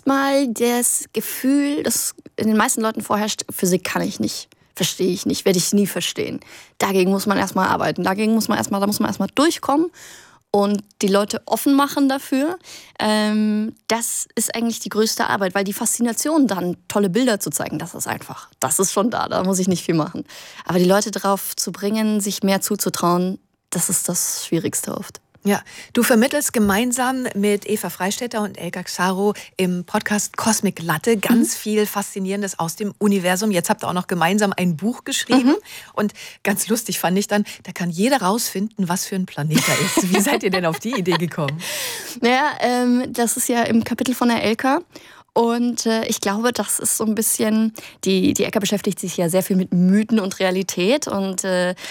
erstmal das Gefühl, das in den meisten Leuten vorherrscht, Physik kann ich nicht. Verstehe ich nicht, werde ich nie verstehen. Dagegen muss man erstmal arbeiten, da muss man erstmal durchkommen und die Leute offen machen dafür. Das ist eigentlich die größte Arbeit, weil die Faszination dann, tolle Bilder zu zeigen, das ist schon da muss ich nicht viel machen. Aber die Leute darauf zu bringen, sich mehr zuzutrauen, das ist das Schwierigste oft. Ja, du vermittelst gemeinsam mit Eva Freistetter und Elka Xaro im Podcast Cosmic Latte ganz viel Faszinierendes aus dem Universum. Jetzt habt ihr auch noch gemeinsam ein Buch geschrieben. Und ganz lustig fand ich dann, da kann jeder rausfinden, was für ein Planet er ist. Wie seid ihr denn auf die Idee gekommen? Naja, das ist ja im Kapitel von der Elka. Und ich glaube, das ist so ein bisschen, die Elka beschäftigt sich ja sehr viel mit Mythen und Realität und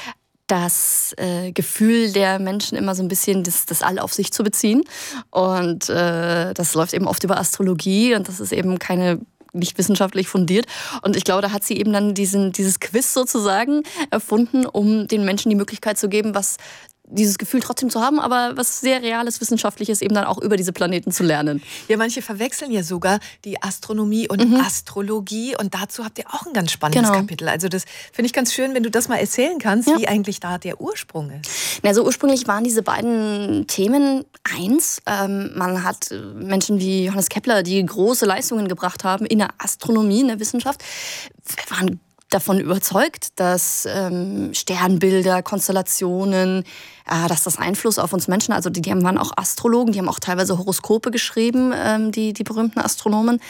das Gefühl der Menschen immer so ein bisschen das All auf sich zu beziehen. Und das läuft eben oft über Astrologie und das ist eben nicht wissenschaftlich fundiert. Und ich glaube, da hat sie eben dann dieses Quiz sozusagen erfunden, um den Menschen die Möglichkeit zu geben, dieses Gefühl trotzdem zu haben, aber was sehr Reales, Wissenschaftliches eben dann auch über diese Planeten zu lernen. Ja, manche verwechseln ja sogar die Astronomie und Astrologie und dazu habt ihr auch ein ganz spannendes Kapitel. Also das finde ich ganz schön, wenn du das mal erzählen kannst, wie eigentlich da der Ursprung ist. Also ursprünglich waren diese beiden Themen eins. Man hat Menschen wie Johannes Kepler, die große Leistungen gebracht haben in der Astronomie, in der Wissenschaft, waren davon überzeugt, dass Sternbilder, Konstellationen, dass das Einfluss auf uns Menschen, also die waren auch Astrologen, die haben auch teilweise Horoskope geschrieben, die berühmten Astronomen.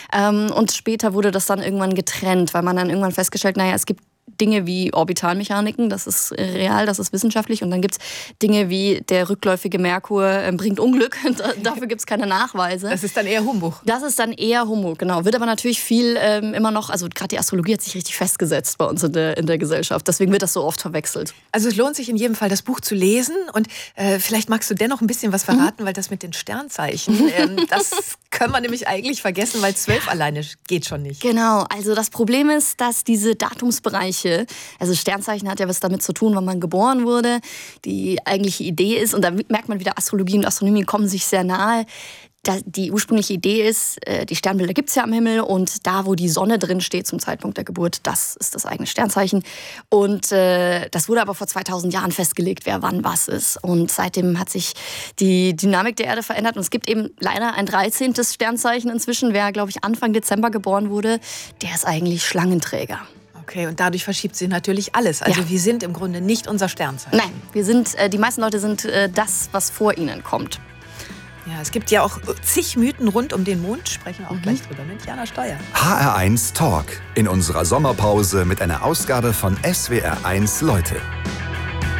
Und später wurde das dann irgendwann getrennt, weil man dann irgendwann festgestellt, es gibt Dinge wie Orbitalmechaniken, das ist real, das ist wissenschaftlich. Und dann gibt es Dinge wie der rückläufige Merkur bringt Unglück. Dafür gibt es keine Nachweise. Das ist dann eher Humbug. Das ist dann eher Humbug, genau. Wird aber natürlich viel immer noch, also gerade die Astrologie hat sich richtig festgesetzt bei uns in der Gesellschaft. Deswegen wird das so oft verwechselt. Also es lohnt sich in jedem Fall, das Buch zu lesen. Und vielleicht magst du dennoch ein bisschen was verraten, weil das mit den Sternzeichen, das können wir nämlich eigentlich vergessen, weil 12 alleine geht schon nicht. Genau, also das Problem ist, dass diese Datumsbereiche, also Sternzeichen hat ja was damit zu tun, wann man geboren wurde, die eigentliche Idee ist, und da merkt man wieder, Astrologie und Astronomie kommen sich sehr nahe. Die ursprüngliche Idee ist, die Sternbilder gibt es ja am Himmel und da, wo die Sonne drin steht zum Zeitpunkt der Geburt, das ist das eigene Sternzeichen. Und das wurde aber vor 2000 Jahren festgelegt, wer wann was ist. Und seitdem hat sich die Dynamik der Erde verändert und es gibt eben leider ein 13. Sternzeichen inzwischen. Wer, glaube ich, Anfang Dezember geboren wurde, der ist eigentlich Schlangenträger. Okay, und dadurch verschiebt sich natürlich alles. Also wir sind im Grunde nicht unser Sternzeichen. Nein, die meisten Leute sind das, was vor ihnen kommt. Ja, es gibt ja auch zig Mythen rund um den Mond. Sprechen wir auch gleich drüber mit Jana Steuer. HR1 Talk in unserer Sommerpause mit einer Ausgabe von SWR1 Leute.